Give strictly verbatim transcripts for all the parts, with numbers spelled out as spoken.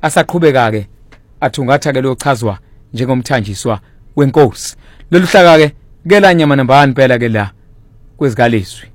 asaqhubeka ke athungatha ke lochazwa njengomthanjiswa wenkosi. Lolu hlaka ke kelanyama nambani phela ke la kwezikalizwi.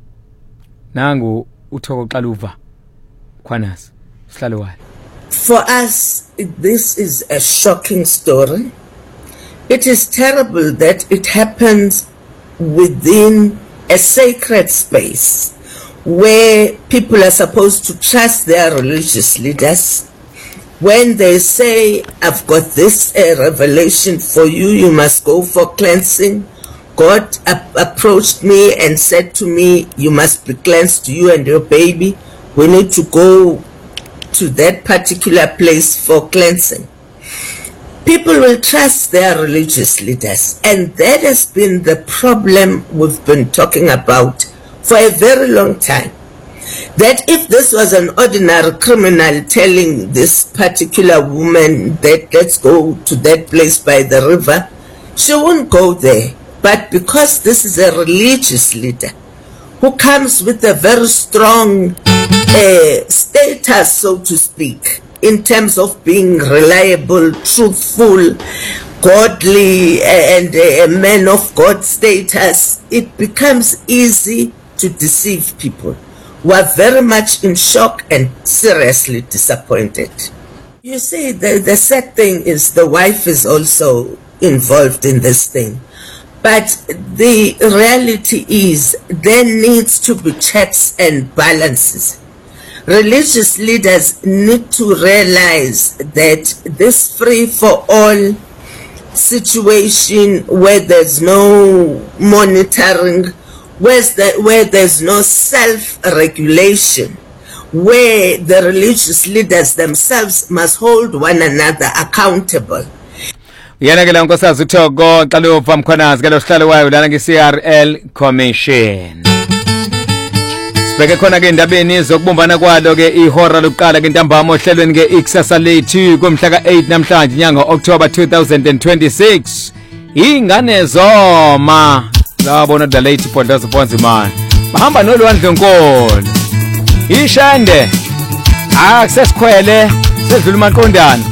Nangu uThoko Xaluva Khwanasi sihlalo wayo. For us, this is a shocking story. It is terrible that it happens within a sacred space where people are supposed to trust their religious leaders. When they say, I've got this uh, revelation for you, you must go for cleansing. God ap- approached me and said to me, you must be cleansed, you and your baby. We need to go to that particular place for cleansing. People will trust their religious leaders, and that has been the problem we've been talking about for a very long time. That if this was an ordinary criminal telling this particular woman that let's go to that place by the river, she wouldn't go there. But because this is a religious leader who comes with a very strong uh, status, so to speak, in terms of being reliable, truthful, godly, and a man of God status, it becomes easy to deceive people who are very much in shock and seriously disappointed. You see, the, the sad thing is the wife is also involved in this thing. But the reality is there needs to be checks and balances. Religious leaders need to realize that this free-for-all situation where there's no monitoring, where's the, where there's no self-regulation, where the religious leaders themselves must hold one another accountable. Yana ke la nkosazi uThoko Xaluva Mkhwanazi ke lo sihlalo wayo lana ke C R L Commission. Sibheke khona ke indabeni zokubumbana kwalo ke ihora lokuqala ke ntambama ohlelweni ke ikusasa lethu kumhla ka eight namhlanje inyanga October twenty twenty-six. Ingane zoma labona the late Pondoza Bonzimana bahamba nolwandle nkolo ishande akusesikhwele sedlula uMaqondana